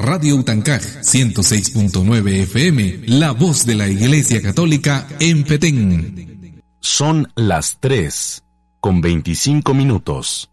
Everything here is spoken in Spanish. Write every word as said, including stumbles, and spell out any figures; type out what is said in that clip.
Radio Utancaj ciento seis punto nueve F M, la voz de la Iglesia Católica en Petén. Son las tres con veinticinco minutos.